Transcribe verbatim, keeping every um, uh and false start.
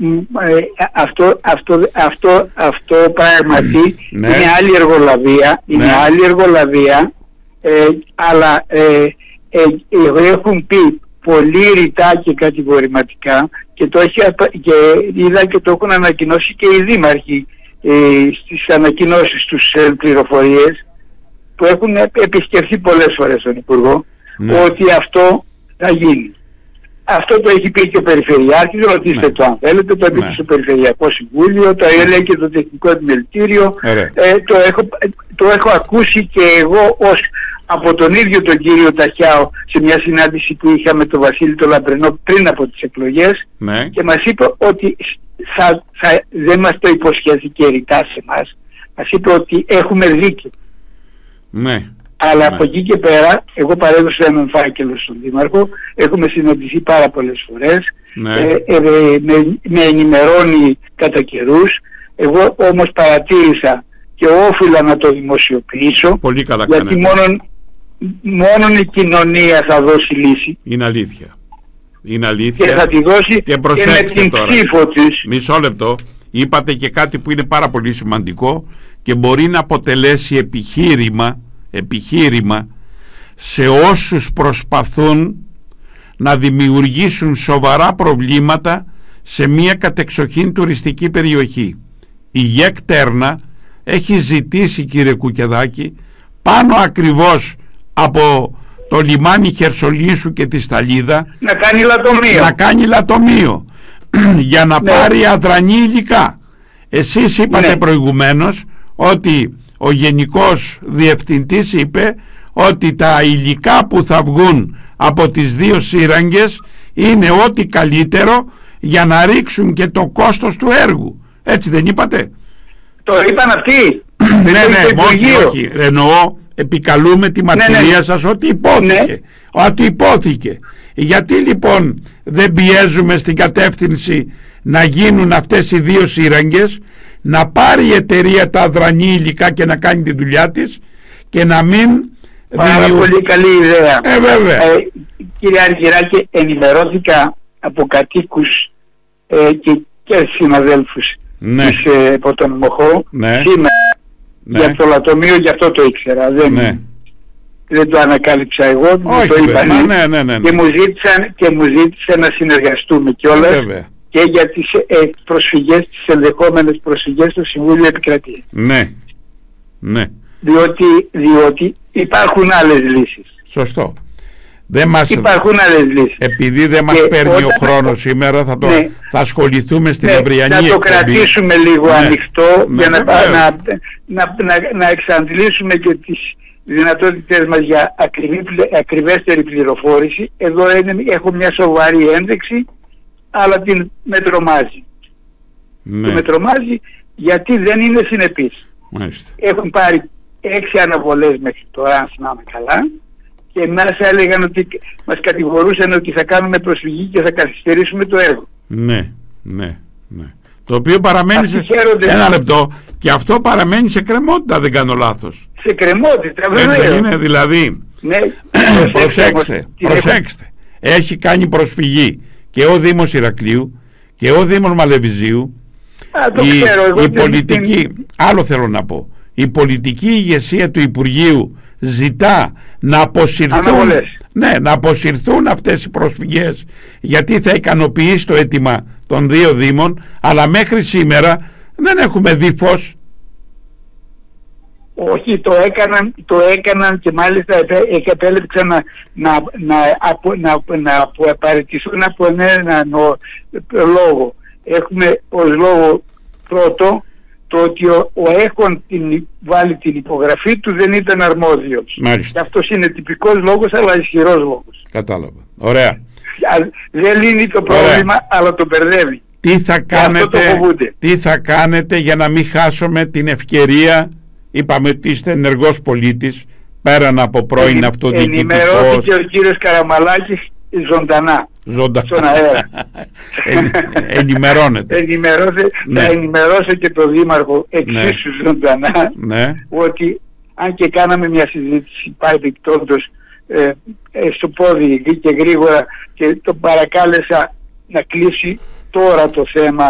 ε, αυτό, αυτό, αυτό, αυτό πράγματι ναι. είναι άλλη εργολαβία, είναι ναι. άλλη εργολαβία, ε, αλλά ε, ε, ε, έχουν πει πολύ ρητά και κατηγορηματικά και, το έχει, και είδα και το έχουν ανακοινώσει και οι δήμαρχοι ε, στις ανακοινώσεις τους ε, πληροφορίες που έχουν επισκεφθεί πολλές φορές τον Υπουργό, ναι. ότι αυτό θα γίνει. Αυτό το έχει πει και ο Περιφερειάρχης, ρωτήστε ναι. το αν θέλετε, το είπε ναι. στο Περιφερειακό Συμβούλιο, το έλεγε και το Τεχνικό Επιμελητήριο, ε, το, έχω, το έχω ακούσει και εγώ ως από τον ίδιο τον κύριο Ταχιάο σε μια συνάντηση που είχαμε τον Βασίλη τον Λαμπρενό πριν από τις εκλογές ναι. και μας είπε ότι θα, θα, δεν μας το υποσχέθηκε ρητά σε εμάς, μας είπε ότι έχουμε δίκιο. Ναι. Αλλά ναι. από εκεί και πέρα, εγώ παρέδωσα έναν φάκελο στον Δήμαρχο, έχουμε συναντηθεί πάρα πολλές φορές, ναι. ε, ε, με, με ενημερώνει κατά καιρούς, εγώ όμως παρατήρησα και όφιλα να το δημοσιοποιήσω, πολύ καλά γιατί μόνο, μόνο η κοινωνία θα δώσει λύση. Είναι αλήθεια. Είναι αλήθεια. Και θα τη δώσει και, και με την τώρα. ψήφο της. Μισό λεπτό. Είπατε και κάτι που είναι πάρα πολύ σημαντικό και μπορεί να αποτελέσει επιχείρημα, επιχείρημα σε όσους προσπαθούν να δημιουργήσουν σοβαρά προβλήματα σε μια κατεξοχήν τουριστική περιοχή. Η ΓΕΚ Τέρνα έχει ζητήσει, κύριε Κουκεδάκη, πάνω ακριβώς από το λιμάνι Χερσολήσου και τη Σταλίδα να κάνει λατομείο, να κάνει λατομείο για να ναι. πάρει αδρανή υλικά. Εσείς είπατε ναι. προηγουμένως ότι ο Γενικός Διευθυντής είπε ότι τα υλικά που θα βγουν από τις δύο σύραγγες είναι ό,τι καλύτερο για να ρίξουν και το κόστος του έργου. Έτσι δεν είπατε? Το είπαν αυτοί. ναι, ναι, όχι, όχι. Εννοώ, επικαλούμε τη μαρτυρία ναι, ναι. σας ότι υπόθηκε. Ναι. Ότι υπόθηκε. Γιατί λοιπόν δεν πιέζουμε στην κατεύθυνση να γίνουν αυτές οι δύο σύραγγες, να πάρει η εταιρεία τα αδρανή υλικά και να κάνει τη δουλειά της και να μην... Πάρα δημιου... πολύ καλή ιδέα. Ε, βέβαια. Ε, κύριε Αργυράκη, ενημερώθηκα από κατοίκους ε, και, και συναδέλφους ναι. της, ε, από τον Μοχώ ναι. σήμερα ναι. για το λατομείο, γι' αυτό το ήξερα. Δεν, ναι. δεν το ανακάλυψα εγώ, όχι, το είπαν ναι, ναι, ναι, ναι. και μου ζήτησαν, και μου ζήτησαν να συνεργαστούμε κιόλας βέβαια. Και για τις ε, προσφυγές, τις ενδεχόμενες προσφυγές στο Συμβούλιο Επικρατείας. Ναι, ναι. Διότι, διότι υπάρχουν άλλες λύσεις. Σωστό. Δεν μας... Υπάρχουν άλλες λύσεις. Επειδή δεν μας και παίρνει όταν... ο χρόνος σήμερα, θα, το... ναι. θα ασχοληθούμε στην ναι, ευριανή εκπομπή. Να το εκπομπή. κρατήσουμε λίγο ναι. ανοιχτό ναι, για ναι, να, να, να, να, να εξαντλήσουμε και τις δυνατότητες μας για ακριβή, ακριβέστερη πληροφόρηση. Εδώ είναι, έχω μια σοβαρή ένδειξη, αλλά την με τρομάζει. Ναι. Την με τρομάζει γιατί δεν είναι συνεπής. Μάλιστα. Έχουν πάρει έξι αναβολές μέχρι τώρα, αν θυμάμαι καλά, και μας έλεγαν ότι μας κατηγορούσαν ότι θα κάνουμε προσφυγή και θα καθυστερήσουμε το έργο. Ναι, ναι, ναι. Το οποίο παραμένει σε... Χαίρονται... Ένα λεπτό. Και αυτό παραμένει σε κρεμότητα, δεν κάνω λάθος. Σε κρεμότητα, βέβαια. Έτσι είναι, δηλαδή. Ναι. προσέξτε, προσέξτε. Έχει κάνει προσφυγή και ο Δήμος Ηρακλείου και ο Δήμος Μαλεβιζίου. Α, το η, ξέρω, εγώ η πολιτική, την... άλλο θέλω να πω, η πολιτική ηγεσία του Υπουργείου ζητά να αποσυρθούν, ναι, να αποσυρθούν αυτές οι προσφυγές, γιατί θα ικανοποιήσει το αίτημα των δύο Δήμων, αλλά μέχρι σήμερα δεν έχουμε δει φως. Όχι, το έκαναν, το έκαναν και μάλιστα επέλεξαν να, να, να, να, να, να απαρατηθούν από έναν λόγο. Έχουμε ως λόγο πρώτο το ότι ο, ο έχων την, βάλει την υπογραφή του δεν ήταν αρμόδιος. Μάλιστα. Και αυτός είναι τυπικός λόγος, αλλά ισχυρός λόγος. Κατάλαβα. Ωραία. Δεν λύνει το πρόβλημα, ωραία, αλλά το μπερδεύει. Τι θα κάνετε, τι θα κάνετε για να μην χάσουμε την ευκαιρία? Είπαμε ότι είστε ενεργός πολίτης, πέραν από πρώην αυτοδιοικητικός. Ενημερώθηκε ο κύριος Καραμαλάκης ζωντανά. Ζωντανά. Στον αέρα. Εν, ενημερώνεται. Ενημερώσε, ναι. Θα ενημερώσω και τον Δήμαρχο εξίσου ναι. ζωντανά, ναι. ότι αν και κάναμε μια συζήτηση παρεμπιπτόντως ε, ε, στο πόδι και γρήγορα, και τον παρακάλεσα να κλείσει τώρα το θέμα